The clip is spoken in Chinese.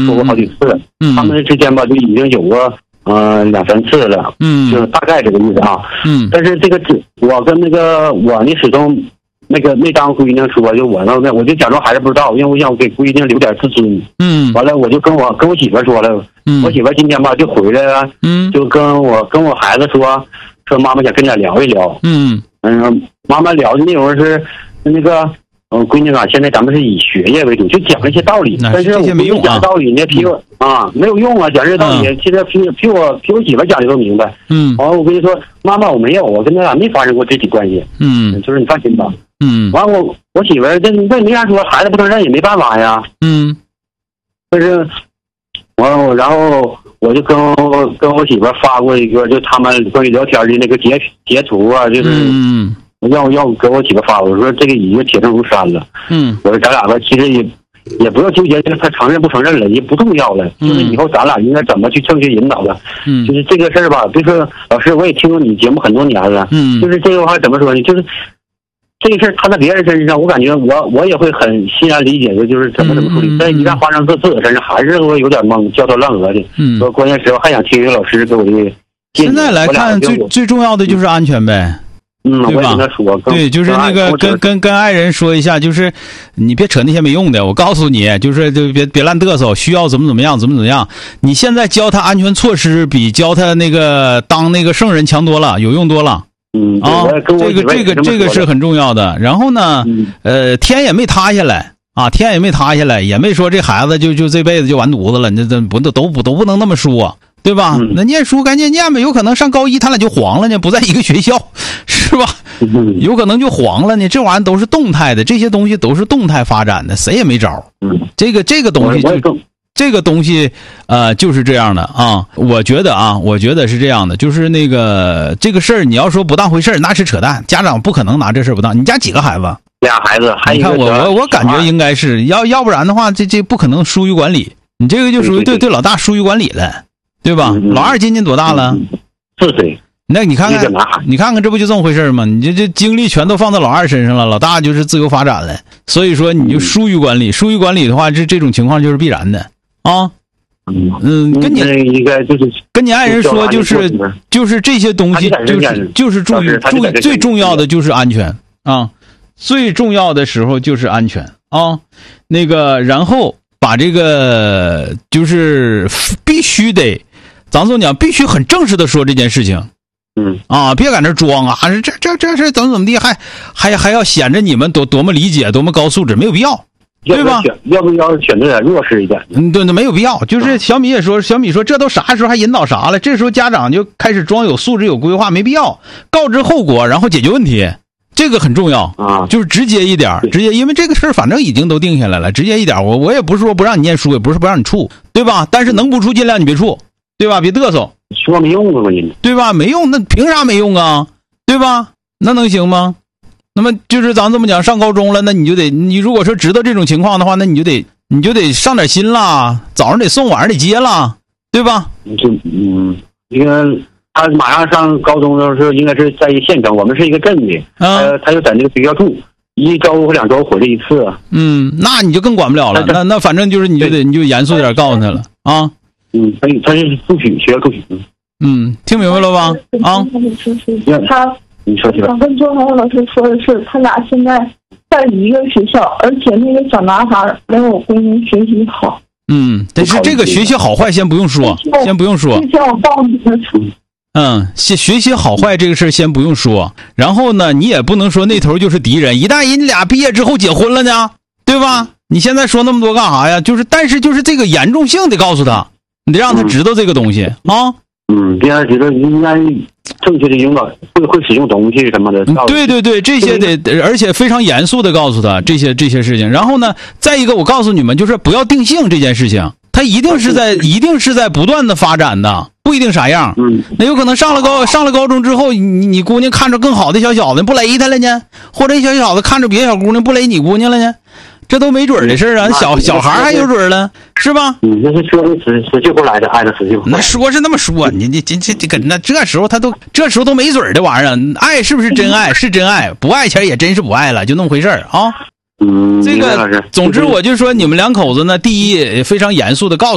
说过好几次，他们之间吧就已经有过2-3次了，就是大概这个意思啊。但是这个我跟我呢始终没当闺女说，就我就假装孩子不知道，因为我想给闺女留点自尊。完了我就跟我媳妇说了，我媳妇今天吧就回来了，就跟我孩子说妈妈想跟你俩聊一聊。妈妈聊的内容是闺女啊，现在咱们是以学业为主，就讲一些道理，但是我没讲道理呢，没有用啊，讲这道理，其实比我媳妇讲的都明白。完了我跟你说，妈妈我没有，我跟他俩没发生过肢体关系。就是你放心吧。完了我媳妇这没啥说，孩子不承认也没办法呀。但是然后我就跟我媳妇发过一个，就他们关于聊天的那个截图啊，就是要给我媳妇发，我说这个已经铁证如山了。我说咱俩吧，其实也不要纠结这个他承认不承认了，也不重要了，就是以后咱俩应该怎么去正确引导了。就是这个事儿吧，比如说老师，我也听过你节目很多年了，就是这个话怎么说呢？就是这个事儿摊在别人身上，我感觉我也会很欣然理解的，就是怎么处理。但一旦发生在自己身上，还是会有点懵，焦头烂额的。说关键时候还想听一个老师给我的建议。 现在来看，最重要的就是安全呗。对吧？对，就是那个跟爱人说一下，就是你别扯那些没用的。我告诉你，就是别乱嘚瑟，需要怎么样。你现在教他安全措施，比教他当那个圣人强多了，有用多了。这个是很重要的。然后呢，天也没塌下来啊，也没说这孩子就这辈子就完犊子了。你这都不能那么说。对吧？那念书赶紧念吧，有可能上高一他俩就黄了呢，不在一个学校，是吧？有可能就黄了呢。这玩意儿都是动态的，这些东西都是动态发展的，谁也没招。这个东西这个东西就是这样的啊。我觉得是这样的，就是这个事儿，你要说不当回事儿，那是扯淡。家长不可能拿这事儿不当。你家几个孩子 ？2孩子，还有一个。 你看我感觉应该是要不然的话，这不可能疏于管理。你这个就属于对老大疏于管理了。对吧？老二今年多大了 ？4岁。 那你看看，这不就这么回事吗？你这精力全都放到老二身上了，老大就是自由发展了。所以说，你就疏于管理的话，这种情况就是必然的啊。跟你爱人说，就是这些东西，就是注意，最重要的就是安全啊，最重要的时候就是安全啊。然后把这个就是必须得。咱总讲必须很正式的说这件事情，别搁那装啊，这是怎么地，还要显着你们多么理解，多么高素质，没有必要，对吧？ 要不要选择点弱势一点？ 对，没有必要。就是小米说这都啥时候还引导啥了？这时候家长就开始装有素质、有规划，没必要，告知后果，然后解决问题，这个很重要啊。就是直接一点，因为这个事儿反正已经都定下来了，直接一点。我也不是说不让你念书，也不是不让你处，对吧？但是能不处尽量你别处。对吧？别嘚瑟， 说没用啊， 对吧？没用，那凭啥没用啊？对吧？那能行吗？那么就是咱这么讲，上高中了，那你如果说知道这种情况的话，那你就得上点心啦，早上得送，晚上得接啦，对吧？ 因为他马上上高中的时候，应该是在一县城，我们是一个镇的，他就在那个学校住，1周或2周回来一次。 那你就更管不了了。那反正就是你就严肃点告诉他了啊。 他是录取，学校录取。 听明白了吧？ 你说去吧。 我跟周航老师说的是，他俩现在在一个学校，而且那个小男孩没有闺女学习好。 但是这个学习好坏先不用说。 之前我报你的学习好坏这个事先不用说。然后呢，你也不能说那头就是敌人，一旦人俩毕业之后结婚了呢，对吧？你现在说那么多干啥呀？但是这个严重性得告诉他。你得让他知道这个东西啊。 别让他知道应该正确的引导，会使用东西什么的。 对，这些得，而且非常严肃的告诉他这些事情。然后呢，再一个，我告诉你们，就是不要定性这件事情，它一定是在不断的发展的，不一定啥样。那有可能上了高中之后，你姑娘看着更好的小子不勒他了呢，或者小子看着别的小姑娘不勒你姑娘了呢。这都没准的事啊，小孩还有准了，是吧？ 那是说死去活来的，爱的死去活来。 那说是那么说，你那这时候都没准的玩意儿，爱是不是真爱？是真爱，不爱前也真是不爱了，就那么回事啊。这个，总之我就说你们两口子呢，第一非常严肃的告诉